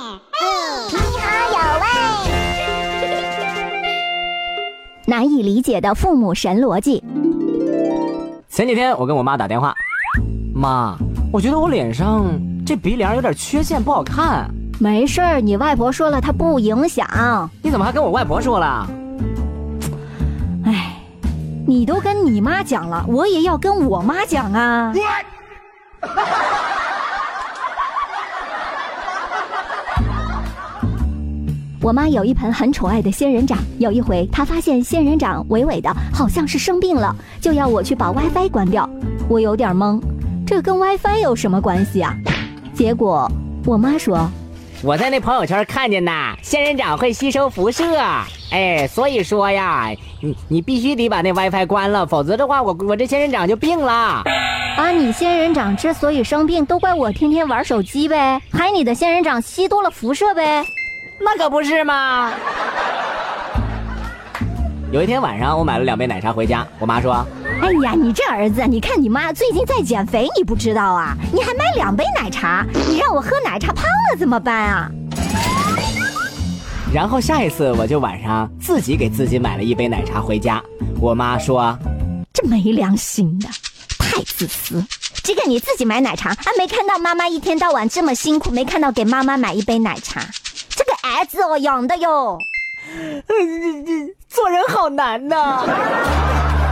你好有味。 难以理解的父母神逻辑。 前几天我跟我妈打电话，妈，我觉得我脸上这鼻梁有点缺陷，不好看。 没事儿，你外婆说了，她不影响。 你怎么还跟我外婆说了？ 哎，你都跟你妈讲了，我也要跟我妈讲啊。我妈有一盆很宠爱的仙人掌，有一回她发现仙人掌萎萎的，好像是生病了，就要我去把 WiFi 关掉。我有点懵，这跟 WiFi 有什么关系啊？结果我妈说， 我在那朋友圈看见呐，仙人掌会吸收辐射，所以说呀，你必须得把那 WiFi 关了，否则的话我这仙人掌就病了。 啊，你仙人掌之所以生病，都怪我天天玩手机呗，还你的仙人掌吸多了辐射呗。 那可不是嘛。有一天晚上我买了2杯奶茶回家，我妈说， 哎呀，你这儿子，你看你妈最近在减肥，你不知道啊？你还买2杯奶茶，你让我喝奶茶胖了怎么办啊？ 然后下一次我就晚上自己给自己买了1杯奶茶回家，我妈说， 这没良心的，太自私。这个你自己买奶茶，还没看到妈妈一天到晚这么辛苦，没看到给妈妈买1杯奶茶，这个儿子我养的哟。 做人好难呐。